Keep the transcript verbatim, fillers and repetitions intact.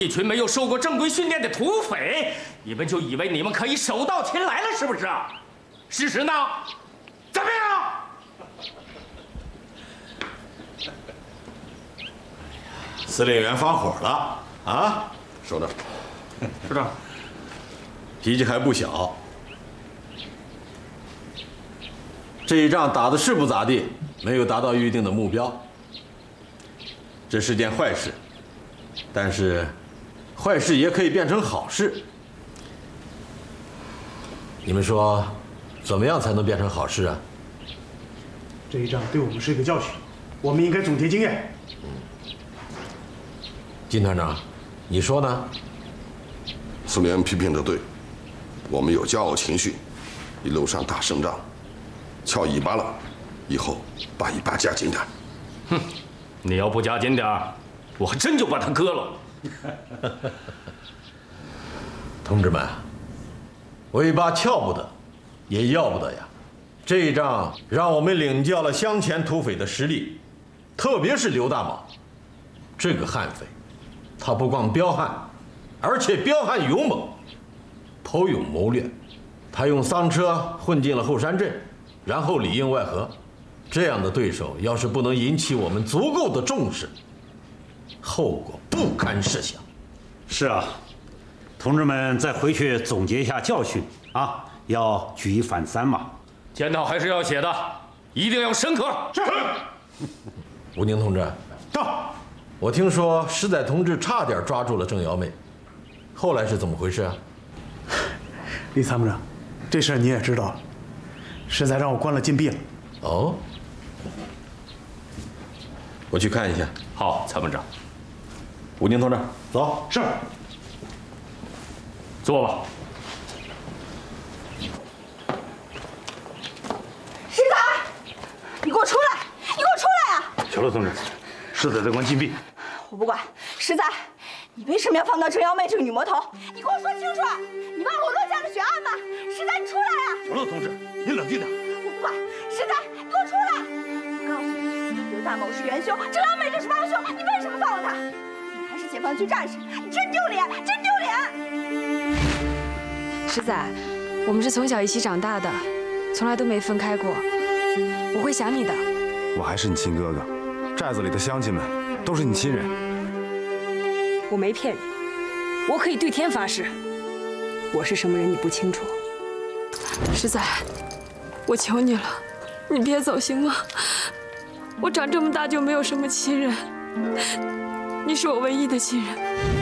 一群没有受过正规训练的土匪，你们就以为你们可以手到擒来了，是不是？事实呢？怎么样？ 司令员发火了啊！ 首长， 首长， 脾气还不小。这一仗打的是不咋地，没有达到预定的目标，这是件坏事。但是，坏事也可以变成好事。你们说，怎么样才能变成好事啊？ 这一仗对我们是一个教训，我们应该总结经验。 金团长，你说呢？ 司令员批评的对，我们有骄傲情绪，一路上打胜仗，翘尾巴了，以后把尾巴加紧点。 哼，你要不加紧点儿，我还真就把它割了。 同志们，尾巴翘不得，也要不得呀。这一仗让我们领教了湘黔土匪的实力，特别是刘大卯，这个悍匪，他不光彪悍，而且彪悍勇猛，颇有谋略。他用丧车混进了后山镇，然后里应外合。这样的对手，要是不能引起我们足够的重视，后果不堪设想。 是啊，同志们再回去总结一下教训啊，要举一反三嘛。 检讨还是要写的，一定要深刻。 是。 吴宁同志， 到。 我听说石载同志差点抓住了郑瑶妹，后来是怎么回事啊？ 李参谋长，这事儿你也知道了，石载让我关了禁闭了。 哦，我去看一下。 好，参谋长。 吴宁同志，走。 是。 坐吧。 石载，你给我出来！你给我出来啊！ 小乐同志，石载在关禁闭。 我不管，石载，你为什么要放到郑瑶妹这个女魔头？你给我说清楚！你忘了我落家的血案吗？石载，你出来啊！ 小乐同志，您冷静点。 我不管，石载，你给我出来！我告诉你，刘大某是元凶，郑瑶妹就是帮凶，你为什么放了他？你还是解放军战士，你真丢脸，真丢脸！ 石载，我们是从小一起长大的，从来都没分开过。我会想你的。 我还是你亲哥哥，寨子里的乡亲们都是你亲人。 我没骗你，我可以对天发誓，我是什么人你不清楚。石载，我求你了，你别走行吗？我长这么大就没有什么亲人，你是我唯一的亲人。